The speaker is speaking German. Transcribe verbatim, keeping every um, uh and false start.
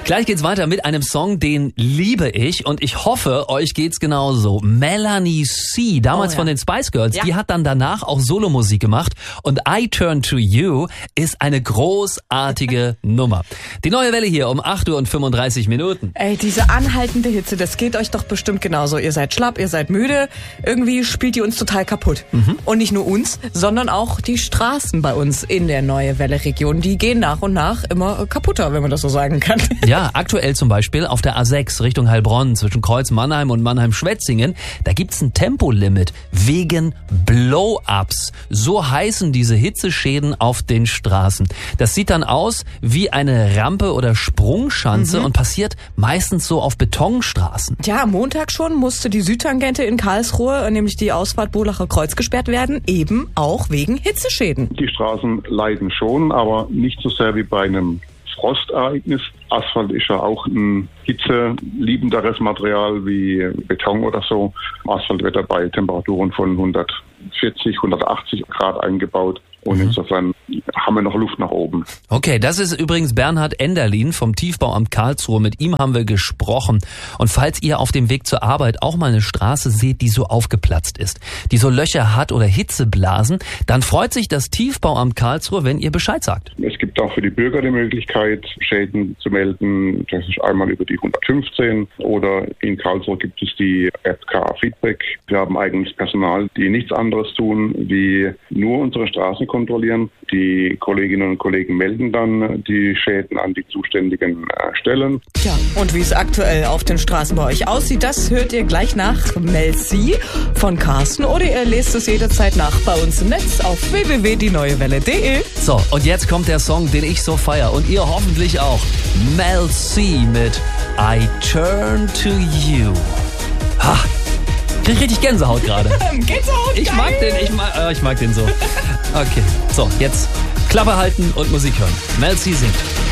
Gleich geht's weiter mit einem Song, den liebe ich und ich hoffe, euch geht's genauso. Melanie C., damals oh, ja. von den Spice Girls, ja. die hat dann danach auch Solomusik gemacht und I Turn to You ist eine großartige Nummer. Die neue Welle hier um acht Uhr und fünfunddreißig Minuten. Ey, diese anhaltende Hitze, das geht euch doch bestimmt genauso. Ihr seid schlapp, ihr seid müde, irgendwie spielt die uns total kaputt. Mhm. Und nicht nur uns, sondern auch die Straßen bei uns in der neue Welle Region, die gehen nach und nach immer kaputter, wenn man das so sagen kann. Ja, aktuell zum Beispiel auf der A sechs Richtung Heilbronn zwischen Kreuz Mannheim und Mannheim-Schwetzingen, da gibt's ein Tempolimit wegen Blow-ups. So heißen diese Hitzeschäden auf den Straßen. Das sieht dann aus wie eine Rampe oder Sprungschanze mhm. und passiert meistens so auf Betonstraßen. Ja, am Montag schon musste die Südtangente in Karlsruhe, nämlich die Ausfahrt Bolacher Kreuz, gesperrt werden, eben auch wegen Hitzeschäden. Die Straßen leiden schon, aber nicht so sehr wie bei einem Frostereignis. Asphalt ist ja auch ein hitzeliebenderes Material wie Beton oder so. Asphalt wird dabei Temperaturen von hundertvierzig, hundertachtzig Grad eingebaut. Und insofern haben wir noch Luft nach oben. Okay, das ist übrigens Bernhard Enderlin vom Tiefbauamt Karlsruhe. Mit ihm haben wir gesprochen. Und falls ihr auf dem Weg zur Arbeit auch mal eine Straße seht, die so aufgeplatzt ist, die so Löcher hat oder Hitzeblasen, dann freut sich das Tiefbauamt Karlsruhe, wenn ihr Bescheid sagt. Es gibt auch für die Bürger die Möglichkeit, Schäden zu melden. Das ist einmal über die hundertfünfzehn oder in Karlsruhe gibt es die F K Feedback. Wir haben eigenes Personal, die nichts anderes tun, wie nur unsere Straßen kontrollieren. Die Kolleginnen und Kollegen melden dann die Schäden an die zuständigen Stellen. Tja, und wie es aktuell auf den Straßen bei euch aussieht, das hört ihr gleich nach Mel C. von Carsten oder ihr lest es jederzeit nach bei uns im Netz auf w w w punkt die neue welle punkt de. So, und jetzt kommt der Song, den ich so feier und ihr hoffentlich auch. Mel C. mit I Turn to You. Ha! Ich krieg richtig Gänsehaut gerade. Gänsehaut, ich mag den, ich mag, äh, ich mag den so. Okay, so, jetzt Klappe halten und Musik hören. Mel C singt.